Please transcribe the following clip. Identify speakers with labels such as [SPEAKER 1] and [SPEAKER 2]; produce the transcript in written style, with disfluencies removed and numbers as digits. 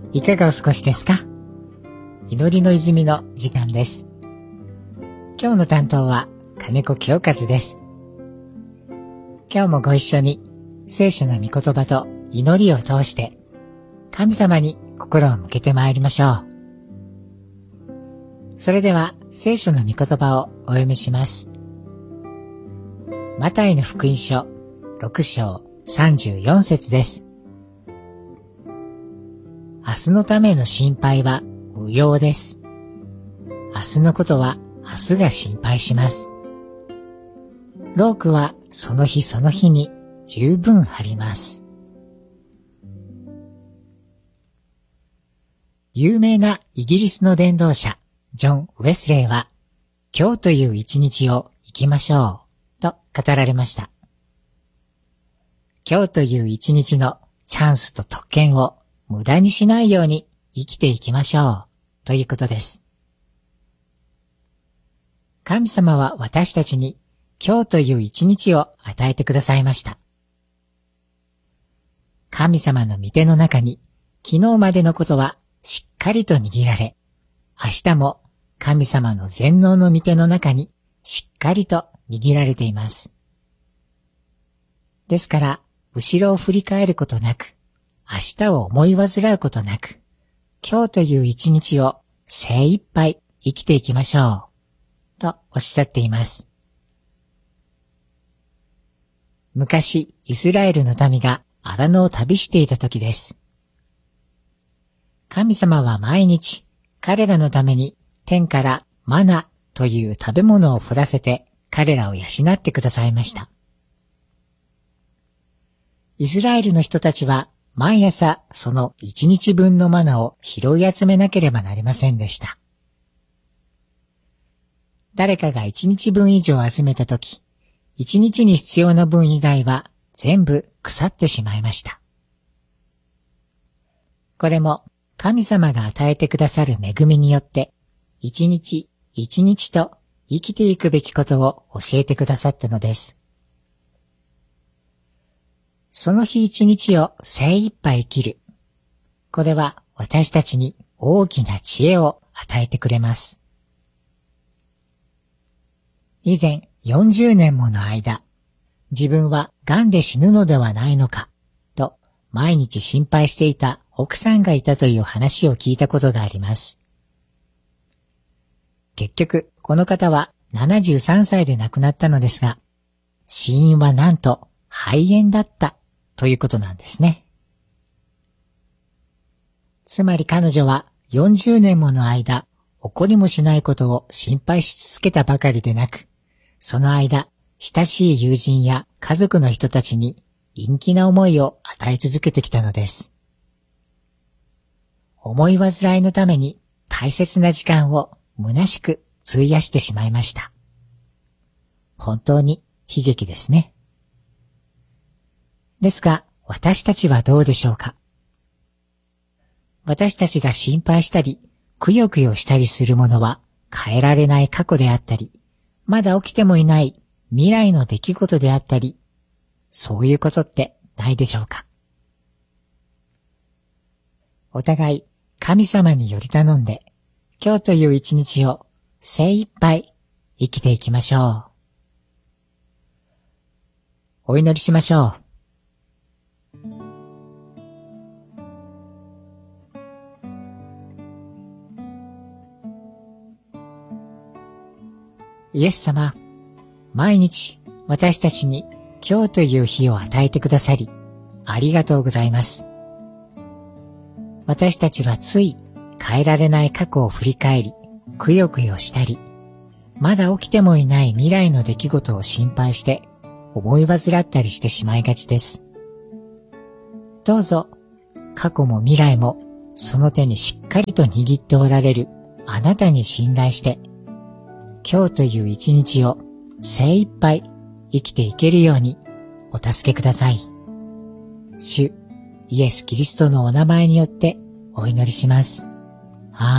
[SPEAKER 1] いかがお過ごしですか？祈りの泉の時間です。今日の担当は金子清和です。今日もご一緒に聖書の御言葉と祈りを通して神様に心を向けてまいりましょう。それでは聖書の御言葉をお読みします。マタイの福音書6章34節です。明日のための心配は無用です。明日のことは明日が心配します。労苦はその日その日に十分あります。有名なイギリスの伝道者、ジョン・ウェスレーは、今日という一日を生きましょう、と語られました。今日という一日のチャンスと特権を無駄にしないように生きていきましょう、ということです。神様は私たちに今日という一日を与えてくださいました。神様の御手の中に昨日までのことはしっかりと握られ、明日も神様の全能の御手の中にしっかりと握られています。ですから、後ろを振り返ることなく、明日を思い煩うことなく、今日という一日を精一杯生きていきましょう、とおっしゃっています。昔、イスラエルの民が荒野を旅していた時です。神様は毎日、彼らのために天からマナという食べ物を降らせて彼らを養ってくださいました。イスラエルの人たちは毎朝その一日分のマナを拾い集めなければなりませんでした。誰かが一日分以上集めたとき、一日に必要な分以外は全部腐ってしまいました。これも神様が与えてくださる恵みによって、一日一日と生きていくべきことを教えてくださったのです。その日一日を精一杯生きる。これは私たちに大きな知恵を与えてくれます。以前40年もの間、自分は癌で死ぬのではないのか、と毎日心配していた奥さんがいたという話を聞いたことがあります。結局、この方は73歳で亡くなったのですが、死因はなんと肺炎だったということなんですね。つまり彼女は40年もの間、起こりもしないことを心配し続けたばかりでなく、その間、親しい友人や家族の人たちに陰気な思いを与え続けてきたのです。思い煩いのために大切な時間を虚しく費やしてしまいました。本当に悲劇ですね。ですが、私たちはどうでしょうか？私たちが心配したり、くよくよしたりするものは変えられない過去であったり、まだ起きてもいない未来の出来事であったり、そういうことってないでしょうか？お互い神様により頼んで、今日という一日を精一杯生きていきましょう。お祈りしましょう。イエス様、毎日私たちに今日という日を与えてくださり、ありがとうございます。私たちはつい変えられない過去を振り返り、くよくよしたり、まだ起きてもいない未来の出来事を心配して思い煩ったりしてしまいがちです。どうぞ、過去も未来もその手にしっかりと握っておられるあなたに信頼して、今日という一日を精一杯生きていけるようにお助けください。主イエス・キリストのお名前によってお祈りします。